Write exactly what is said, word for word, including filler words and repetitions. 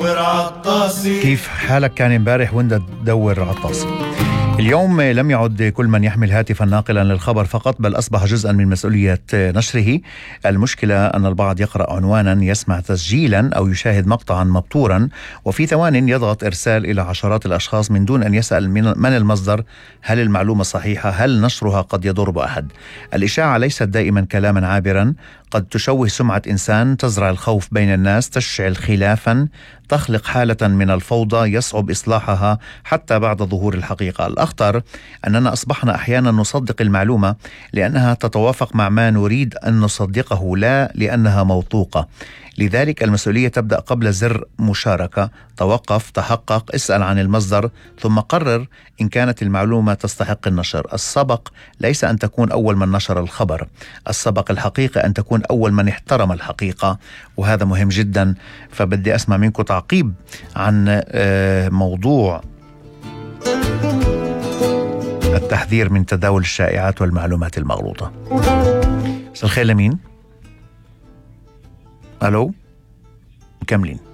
كيف حالك كان امبارح وانت تدور عطاس؟ اليوم لم يعد كل من يحمل هاتفا ناقلا للخبر فقط، بل أصبح جزءا من مسؤولية نشره. المشكلة أن البعض يقرأ عنوانا، يسمع تسجيلا أو يشاهد مقطعا مبتورا، وفي ثوان يضغط إرسال إلى عشرات الأشخاص من دون أن يسأل من المصدر، هل المعلومة صحيحة؟ هل نشرها قد يضر بأحد؟ الإشاعة ليست دائما كلاما عابرا، قد تشوه سمعة إنسان، تزرع الخوف بين الناس، تشعل خلافا، تخلق حالة من الفوضى يصعب إصلاحها حتى بعد ظهور الحقيقة. الأخطر أننا أصبحنا أحيانا نصدق المعلومة لأنها تتوافق مع ما نريد أن نصدقه، لا لأنها موثوقة. لذلك المسؤولية تبدأ قبل زر مشاركة. توقف، تحقق، اسأل عن المصدر، ثم قرر إن كانت المعلومة تستحق النشر. السبق ليس أن تكون أول من نشر الخبر، السبق الحقيقة أن تكون أول من احترم الحقيقة، وهذا مهم جدا. فبدي أسمع منكم تعقيب عن موضوع التحذير من تداول الشائعات والمعلومات المغلوطة. مساء الخير، لمين؟ ألو، مكملين.